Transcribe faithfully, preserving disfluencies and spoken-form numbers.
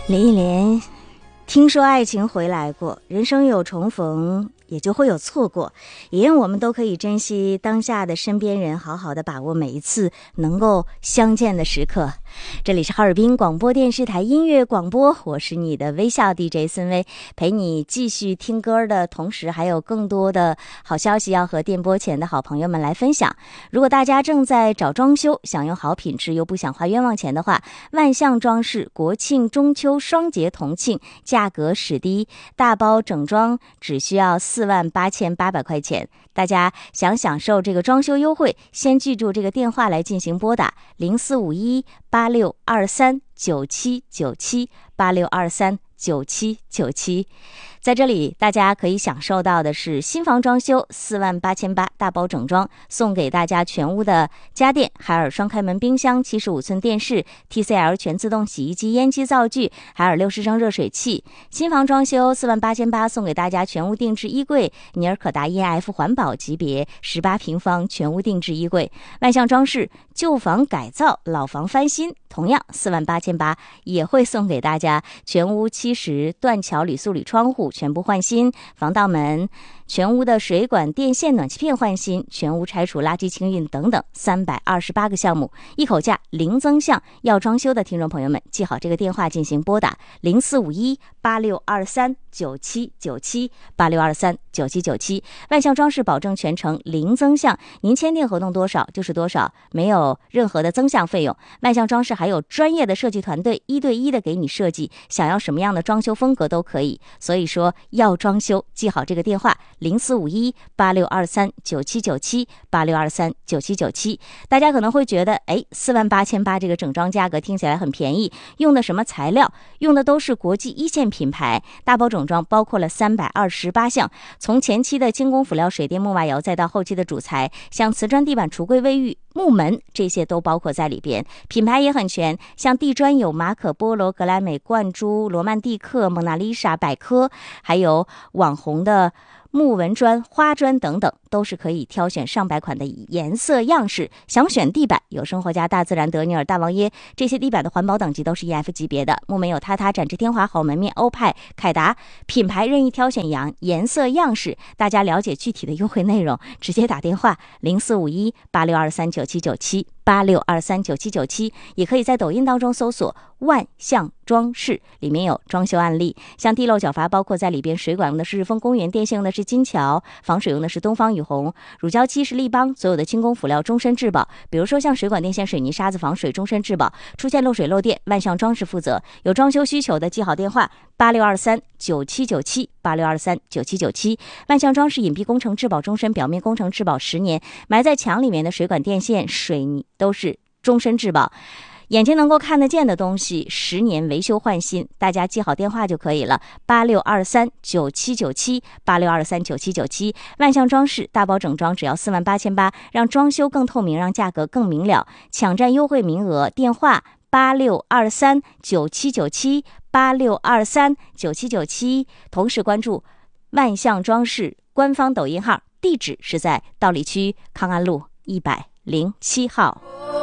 林忆莲，听说爱情回来过，人生有重逢，也就会有错过，也愿我们都可以珍惜当下的身边人，好好的把握每一次能够相见的时刻。这里是哈尔滨广播电视台音乐广播，我是你的微笑 D J 孙薇，陪你继续听歌的同时，还有更多的好消息要和电波前的好朋友们来分享。如果大家正在找装修，想用好品质又不想花冤枉钱的话，万象装饰国庆中秋双节同庆，价格史低，大包整装只需要四万八千八百块钱。大家想享受这个装修优惠，先记住这个电话来进行拨打零四五一八六二三九七九七八六二三九七九七。在这里大家可以享受到的是新房装修四万八千八大包整装，送给大家全屋的家电，海尔双开门冰箱、七十五寸电视、 T C L 全自动洗衣机、烟机灶具、海尔六十升热水器。新房装修四万八千八，送给大家全屋定制衣柜，尼尔可达 E N F 环保级别十八平方全屋定制衣柜。万象装饰旧房改造老房翻新，同样四万八千八也会送给大家全屋七十断桥铝塑铝窗户全部换新，防盗门，全屋的水管电线暖气片换新，全屋拆除垃圾清运等等三百二十八个项目，一口价零增项。要装修的听众朋友们记好这个电话进行拨打零四五一八六二三九七九七八六二三九七九七。万象装饰保证全程零增项，您签订合同多少就是多少，没有任何的增项费用。万象装饰还有专业的设计团队，一对一的给你设计，想要什么样的装修风格都可以。所以说要装修记好这个电话零四五一八六二三九七九七八六二三九七九七。大家可能会觉得哎，四万八千八这个整装价格听起来很便宜，用的什么材料？用的都是国际一线品牌，大包整装包括了三百二十八项，从前期的精工辅料、水电木瓦窑，再到后期的主材，像瓷砖地板、橱柜、卫浴、木门，这些都包括在里边。品牌也很全，像地砖有马可波罗、格莱美、冠珠、罗曼蒂克、蒙娜丽莎、百科，还有网红的木纹砖、花砖等等，都是可以挑选上百款的颜色样式。想选地板，有生活家、大自然、德尼尔、大王耶，这些地板的环保等级都是 E F 级别的。木门有榻榻、展翅天华、好门面、欧派、凯达，品牌任意挑选样颜色样式。大家了解具体的优惠内容，直接打电话零四五一八六二三九七九七八六二三九七九七，也可以在抖音当中搜索万象装饰，里面有装修案例，像地漏角阀包括在里边，水管用的是日丰公园，电线用的是金桥，防水用的是东方雨虹，乳胶漆是立邦，所有的轻工辅料终身质保，比如说像水管、电线、水泥、沙子防水终身质保，出现漏水漏电，万象装饰负责。有装修需求的记好电话八六二三九七九七八六二三九七九七。万象装饰隐蔽工程质保终身，表面工程质保十年，埋在墙里面的水管、电线、水泥都是终身质保。眼睛能够看得见的东西，十年维修换新，大家记好电话就可以了，八六二三九七九七八六二三九七九七。万象装饰大包整装只要四万八千八，让装修更透明，让价格更明了，抢占优惠名额。电话八六二三九七九七八六二三九七九七。同时关注万象装饰官方抖音号，地址是在道里区康安路一百零七号。